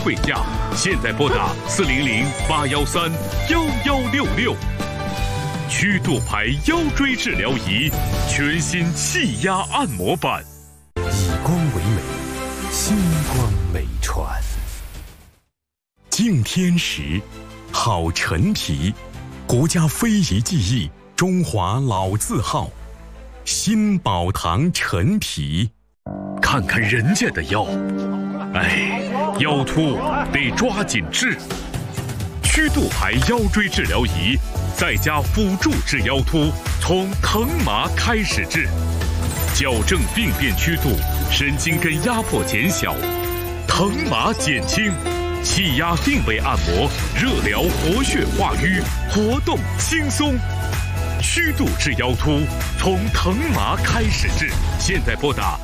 惠价，现在拨打400-813-1166。曲度牌腰椎治疗仪，全新气压按摩板。 以光为美，星光美传。敬天时，好陈皮，国家非遗技艺，中华老字号。新宝堂陈皮。 看看人家的腰，哎，腰突得抓紧治。曲度牌腰椎治疗仪，在家辅助治腰突，从疼麻开始治，矫正病变曲度，神经根压迫减小，疼麻减轻，气压定位按摩，热疗活血化瘀，活动轻松。曲度治腰突，从疼麻开始治，现在拨打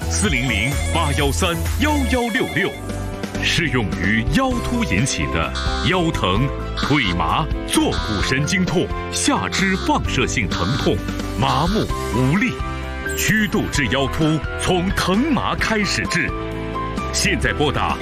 400-813-1166。适用于腰突引起的腰疼、腿麻、坐骨神经痛、下肢放射性疼痛、麻木无力。曲度治腰突，从疼麻开始治，现在拨打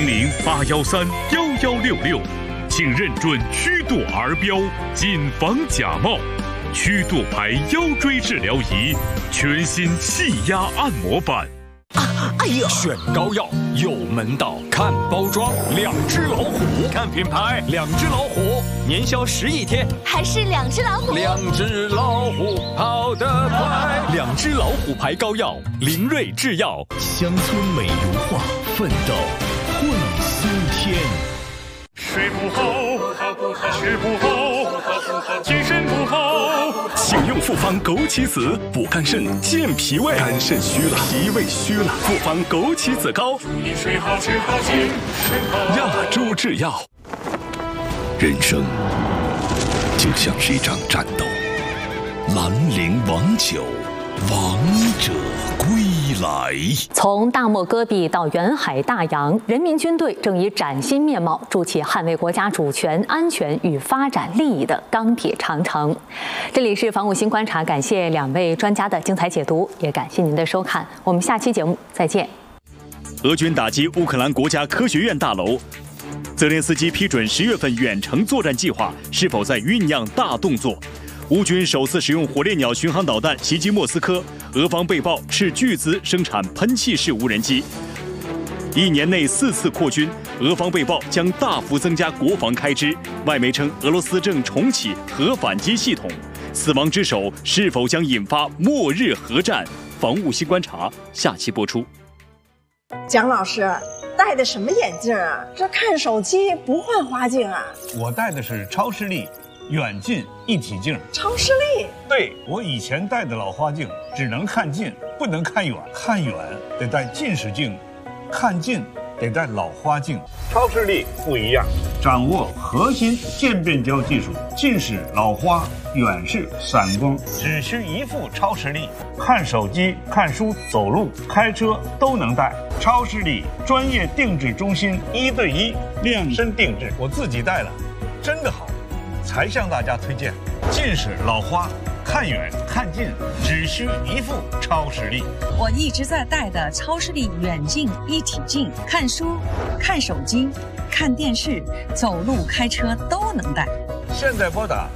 400-813-1166，请认准曲度儿标，谨防假冒。曲度牌腰椎治疗仪，全新气压按摩板。 哎呀，选膏药有门道，看包装，2只老虎；看品牌，2只老虎，年销11亿天， 还是2只老虎。 2只老虎跑得快，2只老虎牌膏药，林瑞制药， 乡村美如画，奋斗会新天。 睡不好，吃不好，精神不好， 请用复方枸杞子补肝肾、健脾胃。肝肾虚了，脾胃虚了，复方枸杞子膏。 你睡好吃好精神好。 亚洲制药。人生就像是一场战斗，兰陵王酒，王者归来。 从大漠戈壁到远海大洋，人民军队正以崭新面貌筑起捍卫国家主权、安全与发展利益的钢铁长城。这里是防务新观察，感谢2位专家的精彩解读，也感谢您的收看。我们下期节目再见。 俄军打击乌克兰国家科学院大楼，泽连斯基批准10月份远程作战计划，是否在酝酿大动作？乌军首次使用火烈鸟巡航导弹袭击莫斯科，俄方被曝斥巨资生产喷气式无人机。1年内4次扩军，俄方被曝将大幅增加国防开支。外媒称俄罗斯正重启核反击系统，死亡之手是否将引发末日核战？防务新观察下期播出。 蒋老师戴的什么眼镜啊？这看手机不换花镜啊？ 我戴的是超视力远近一体镜。 超视力？ 对，我以前戴的老花镜只能看近，不能看远，看远得戴近视镜，看近得戴老花镜。超视力不一样，掌握核心渐变焦技术，近视、老花、远视、散光，只需一副超视力，看手机、看书、走路、开车都能戴。超视力专业定制中心，1对1量身定制，我自己戴了，真的好，才向大家推荐。近视、老花、看远看近，只需一副超视力。 我一直在戴的超视力远近一体镜，看书、看手机、看电视、走路、开车都能戴。 现在拨打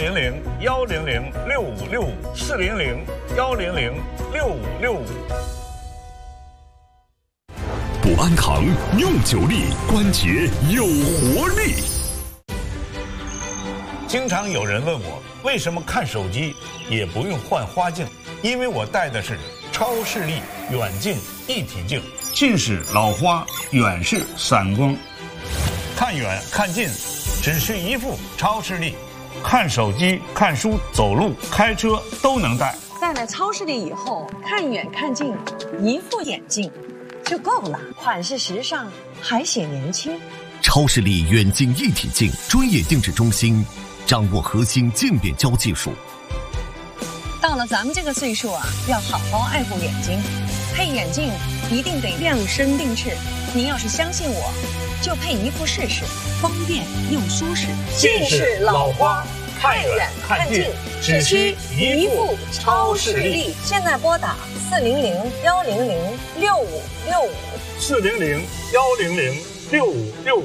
400-100-6565，400-100-6565。 补安堂用久力，关节有活力。 经常有人问我，为什么看手机也不用换花镜？因为我戴的是超视力远近一体镜，近视、老花、远视、散光，看远看近只需一副超视力，看手机、看书、走路、开车都能戴。 戴了超视力以后，看远看近，一副眼镜就够了，款式时尚，还显年轻。 超视力远近一体镜专业定制中心，掌握核心渐变焦技术。 到了咱们这个岁数啊，要好好爱护眼睛，配眼镜一定得量身定制。您要是相信我，就配一副试试，方便又舒适。 近视、老花、看远看近，只需一副超视力。 现在拨打400-100-6565，400-100-6565。 6565。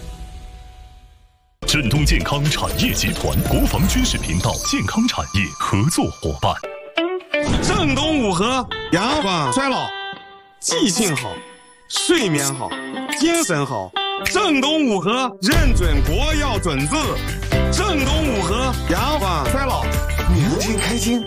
振东健康产业集团国防军事频道健康产业合作伙伴。 正东五和延缓衰老，记性好，睡眠好，精神好。正东五和认准国药准字，正东五和延缓衰老，年轻开心。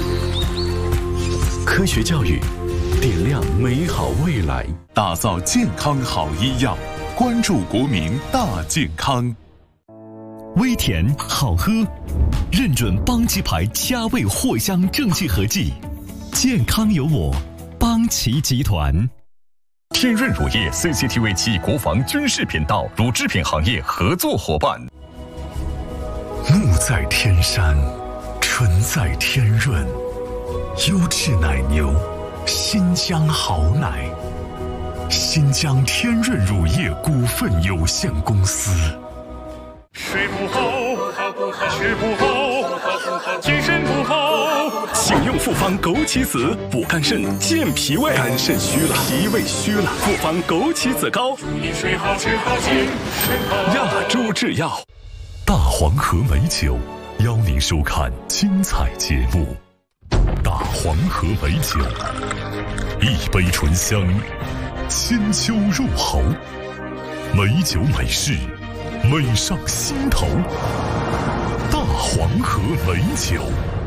科学教育，点亮美好未来，打造健康好医药，关注国民大健康。微甜好喝，认准邦奇牌佳味藿香正气合剂，健康有我，邦奇集团。 天润乳业 CCTV 7国防军事频道乳制品行业合作伙伴。 木在天山，纯在天润，优质奶牛，新疆好奶，新疆天润乳业股份有限公司。 睡不好，吃不好，精神不好， 请用复方枸杞子补肝肾、健脾胃。肝肾虚了，脾胃虚了，复方枸杞子膏。 祝你睡好，吃好，精神好。 亚洲制药，大黄河美酒邀您收看精彩节目。大黄河美酒，一杯醇香，千秋入喉，美酒美事，美上心头。大黄河美酒。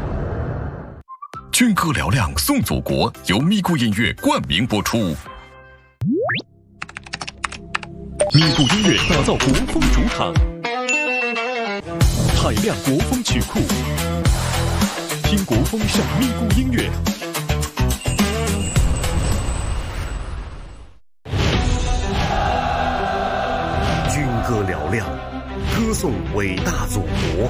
军歌嘹亮颂祖国，由咪咕音乐冠名播出。 咪咕音乐打造国风主场，海量国风曲库，听国风上咪咕音乐。 军歌嘹亮，歌颂伟大祖国，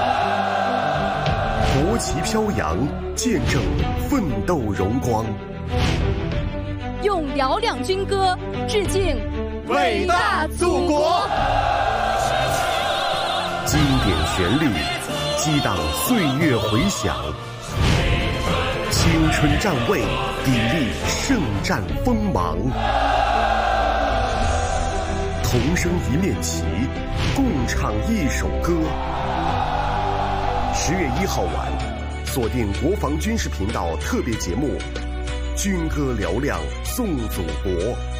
国旗飘扬，见证奋斗荣光。 用嘹亮军歌致敬伟大祖国。经典旋律激荡岁月回响，青春站位砥砺圣战锋芒。同声一面旗，共唱一首歌。10月1号晚，锁定国防军事频道特别节目《军歌嘹亮颂祖国》。